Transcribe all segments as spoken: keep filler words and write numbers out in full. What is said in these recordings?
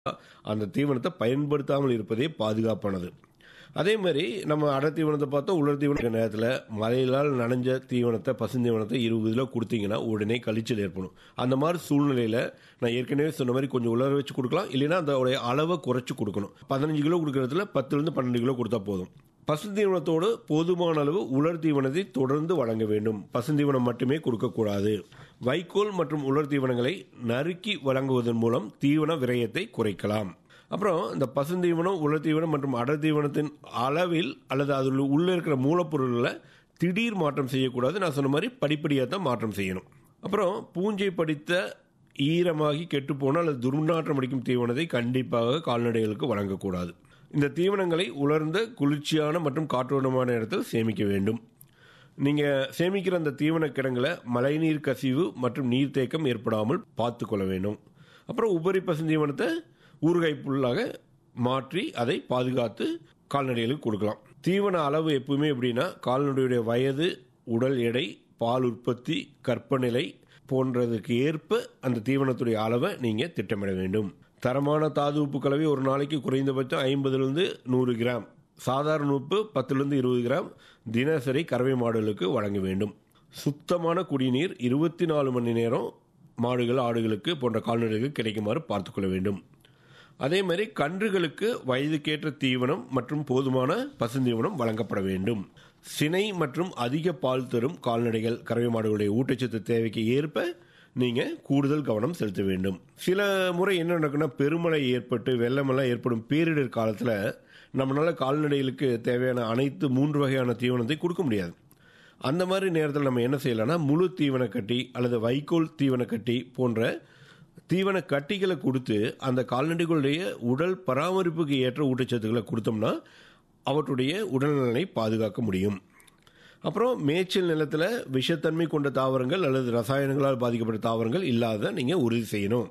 அந்த தீவனத்தை பயன்படுத்தாமல் இருப்பதே பாதுகாப்பானது. அதே மாதிரி நம்ம அடை தீவனத்தை பார்த்தோம். உலர் தீவன நேரத்தில் மழையிலால் நனைஞ்ச தீவனத்தை பசுந்தீவனத்தை இருபது கிலோ கொடுத்தீங்கன்னா உடனே கழிச்சல் ஏற்படும். அந்த மாதிரி சூழ்நிலையில் நான் ஏற்கனவே சொன்ன மாதிரி கொஞ்சம் உலர வச்சு கொடுக்கலாம், இல்லைன்னா அதோடைய அளவை குறைச்சி கொடுக்கணும். பதினஞ்சு கிலோ கொடுக்கறதுல பத்துலேருந்து பன்னெண்டு கிலோ கொடுத்தா போதும். பசுந்தீவனத்தோடு போதுமான அளவு உலர் தீவனத்தை தொடர்ந்து வழங்க வேண்டும். பசுந்தீவனம் மட்டுமே கொடுக்கக்கூடாது. வைக்கோல் மற்றும் உலர் தீவனங்களை நறுக்கி வழங்குவதன் மூலம் தீவன விரயத்தை குறைக்கலாம். அப்புறம் இந்த பசுந்தீவனம், உலர் தீவனம் மற்றும் அடர் தீவனத்தின் அளவில் அல்லது அதில் உள்ளே இருக்கிற மூலப்பொருள்களை திடீர் மாற்றம் செய்யக்கூடாது. நான் சொன்ன மாதிரி படிப்படியாக தான் மாற்றம் செய்யணும். அப்புறம் பூஞ்சை படித்த ஈரமாகி கெட்டுப்போன அல்லது துர்நாற்றம் அடிக்கும் தீவனத்தை கண்டிப்பாக கால்நடைகளுக்கு வழங்கக்கூடாது. இந்த தீவனங்களை உலர்ந்த குளிர்ச்சியான மற்றும் காற்றோட்டமான இடத்தில் சேமிக்க வேண்டும். நீங்கள் சேமிக்கிற அந்த தீவன கிடங்களை மழைநீர் கசிவு மற்றும் நீர்த்தேக்கம் ஏற்படாமல் பார்த்து கொள்ள வேண்டும். அப்புறம் உபரி பசுந்தீவனத்தை ஊறுகாய் புல்லாக மாற்றி அதை பாதுகாத்து கால்நடைகளுக்கு கொடுக்கலாம். தீவன அளவு எப்பவுமே எப்படின்னா கால்நடையுடைய வயது, உடல் எடை, பால் உற்பத்தி, கற்பநிலை போன்றதுக்கு ஏற்ப அந்த தீவனத்துடைய அளவை நீங்கள் திட்டமிட வேண்டும். தரமான தாது உப்பு கலவை ஒரு நாளைக்கு குறைந்தபட்சம் ஐம்பதுலேருந்து நூறு கிராம், சாதாரண உப்பு பத்துலேருந்து இருபது கிராம் தினசரி கறவை மாடுகளுக்கு வழங்க வேண்டும். சுத்தமான குடிநீர் இருபத்தி நாலு மணி நேரம் மாடுகள், ஆடுகளுக்கு போன்ற கால்நடைகளுக்கு கிடைக்குமாறு பார்த்துக்கொள்ள வேண்டும். அதே மாதிரி கன்றுகளுக்கு வயதுக்கேற்ற தீவனம் மற்றும் போதுமான பசுந்தீவனம் வழங்கப்பட வேண்டும். சினை மற்றும் அதிக பால் தரும் கால்நடைகள், கறவை மாடுகளுடைய ஊட்டச்சத்து தேவைக்கு ஏற்ப நீங்கள் கூடுதல் கவனம் செலுத்த வேண்டும். சில முறை என்ன நடக்குன்னா, பெருமழை ஏற்பட்டு வெள்ளமெல்லாம் ஏற்படும் பேரிடர் காலத்தில் நம்மளால் கால்நடைகளுக்கு தேவையான அனைத்து மூன்று வகையான தீவனத்தை கொடுக்க முடியாது. அந்த மாதிரி நேரத்தில் நம்ம என்ன செய்யலாம்னா, முழு தீவன கட்டி அல்லது வைக்கோல் தீவன கட்டி போன்ற தீவன கட்டிகளை கொடுத்து அந்த கால்நடைகளுடைய உடல் பராமரிப்புக்கு ஏற்ற ஊட்டச்சத்துக்களை கொடுத்தோம்னா அவற்றுடைய உடல்நலனை பாதுகாக்க முடியும். அப்புறம் மேய்ச்சல் நிலத்தில் விஷத்தன்மை கொண்ட தாவரங்கள் அல்லது ரசாயனங்களால் பாதிக்கப்பட்ட தாவரங்கள் இல்லாத நீங்கள் உறுதி செய்யணும்.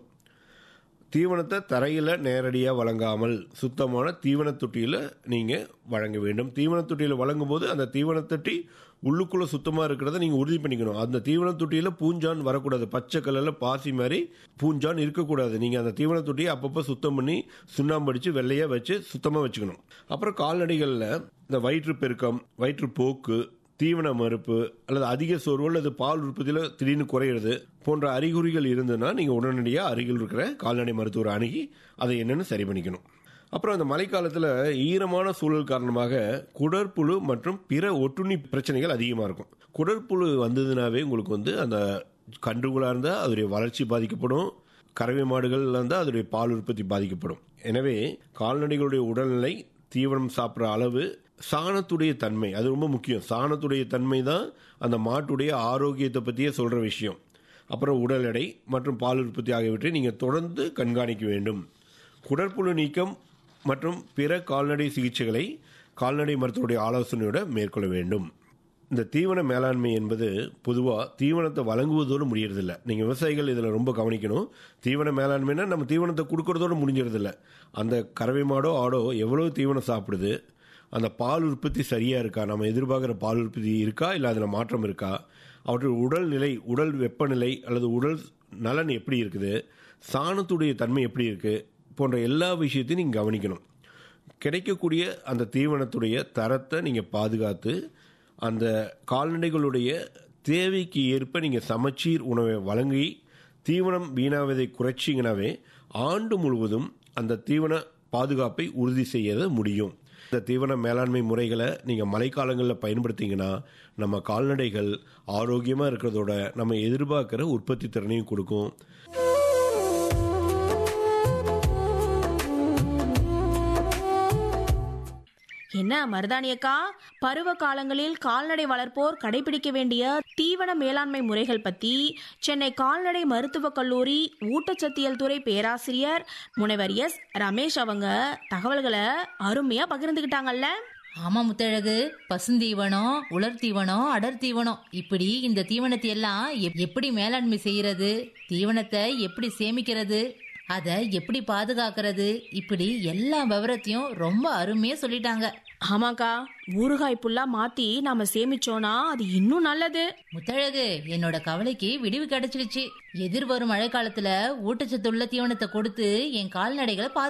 தீவனத்தை தரையில் நேரடியாக வழங்காமல் சுத்தமான தீவன தொட்டியில் நீங்கள் வழங்க வேண்டும். தீவன தொட்டியில் வழங்கும் போது அந்த தீவன தொட்டி உள்ளுக்குள்ளே சுத்தமாக இருக்கிறத நீங்கள் உறுதி பண்ணிக்கணும். அந்த தீவன தொட்டியில் பூஞ்சான் வரக்கூடாது. பச்சை கலரில் பாசி மாதிரி பூஞ்சான் இருக்கக்கூடாது. நீங்கள் அந்த தீவன தொட்டியை அப்பப்போ சுத்தம் பண்ணி சுண்ணாம்பு அடித்து வெள்ளையாக வச்சு சுத்தமாக வச்சுக்கணும். அப்புறம் கால்நடைகளில் இந்த வயிற்று பெருக்கம், வயிற்றுப்போக்கு, தீவன மறுப்பு அல்லது அதிக சோர்வு அல்லது பால் உற்பத்தியில் திடீர்னு குறையிறது போன்ற அறிகுறிகள் இருந்ததுன்னா நீங்கள் உடனடியாக அருகில் இருக்கிற கால்நடை மருத்துவரை அணுகி அதை என்னென்னு சரி பண்ணிக்கணும். அப்புறம் அந்த மழைக்காலத்தில் ஈரமான சூழல் காரணமாக குடற்புழு மற்றும் பிற ஒட்டுண்ணி பிரச்சனைகள் அதிகமாக இருக்கும். குடற்புழு வந்ததுனாவே உங்களுக்கு வந்து அந்த கன்றுகளாக இருந்தால் அதோடைய வளர்ச்சி பாதிக்கப்படும், கறவை மாடுகள் இருந்தால் அதோடைய பால் உற்பத்தி பாதிக்கப்படும். எனவே கால்நடைகளுடைய உடல்நிலை, தீவனம் சாப்பிட்ற அளவு, சாணத்துடைய தன்மை அது ரொம்ப முக்கியம். சாணத்துடைய தன்மை தான் அந்த மாட்டுடைய ஆரோக்கியத்தை பற்றியே சொல்கிற விஷயம். அப்புறம் உடல் எடை மற்றும் பால் உற்பத்தி ஆகியவற்றை நீங்கள் தொடர்ந்து கண்காணிக்க வேண்டும். குடற்புழு நீக்கம் மற்றும் பிற கால்நடை சிகிச்சைகளை கால்நடை மருத்துவருடைய ஆலோசனையோட மேற்கொள்ள வேண்டும். இந்த தீவன மேலாண்மை என்பது பொதுவாக தீவனத்தை வழங்குவதோடு முடியறதில்லை. நீங்கள் விவசாயிகள் இதில் ரொம்ப கவனிக்கணும். தீவன மேலாண்மைனா நம்ம தீவனத்தை கொடுக்கறதோடு முடிஞ்சிடறதில்லை. அந்த கறவை மாடோ ஆடோ எவ்வளோ தீவனம் சாப்பிடுது, அந்த பால் உற்பத்தி சரியாக இருக்கா, நம்ம எதிர்பார்க்குற பால் உற்பத்தி இருக்கா, இல்லை அதில் மாற்றம் இருக்கா, அவற்றுடைய உடல்நிலை, உடல் வெப்பநிலை அல்லது உடல் நலன் எப்படி இருக்குது, சாணத்துடைய தன்மை எப்படி இருக்குது போன்ற எல்லா விஷயத்தையும் நீங்கள் கவனிக்கணும். கிடைக்கக்கூடிய அந்த தீவனத்துடைய தரத்தை நீங்கள் பாதுகாத்து அந்த கால்நடைகளுடைய தேவைக்கு ஏற்ப நீங்கள் சமச்சீர் உணவை வழங்கி தீவனம் வீணாவதை குறைச்சிங்கனாவே ஆண்டு முழுவதும் அந்த தீவன பாதுகாப்பை உறுதி செய்ய முடியும். இந்த தீவன மேலாண்மை முறைகளை நீங்கள் மழைக்காலங்களில் பயன்படுத்திங்கன்னா நம்ம கால்நடைகள் ஆரோக்கியமாக இருக்கிறதோட நம்ம எதிர்பார்க்குற உற்பத்தி திறனையும் கொடுக்கும். என்ன மருதானியக்கா, பருவ காலங்களில் கால்நடை வளர்ப்போர் கடைபிடிக்க வேண்டிய தீவன மேலாண்மை முறைகள் பத்தி சென்னை கால்நடை மருத்துவக் கல்லூரி ஊட்டச்சத்தியல் துறை பேராசிரியர் முனைவர் எஸ் ரமேஷ் அவங்க தகவல்களை அருமையா பகிர்ந்துகிட்டாங்கல்ல. ஆமா முத்தழகு, பசுந்தீவனம், உலர் தீவனம், அடர் தீவனம், இப்படி இந்த தீவனத்தை எல்லாம் எப்படி மேலாண்மை செய்யறது, தீவனத்தை எப்படி சேமிக்கிறது, அத எப்படி பாதுகாக்கிறது, இப்படி எல்லா விவரத்தையும் ரொம்ப அருமையா சொல்லிட்டாங்க. ஆமாக்கா, ஊறுகாய் புல்லா மாத்தி நாம சேமிச்சோனா அது இன்னும் நல்லது. முத்தழகு, என்னோட கவலைக்கு விடிவு கிடைச்சிடுச்சு. எதிர்வரும் மழை காலத்துல ஊட்டச்சத்துள்ள தீவனத்தை கொடுத்து என் கால்நடைகளை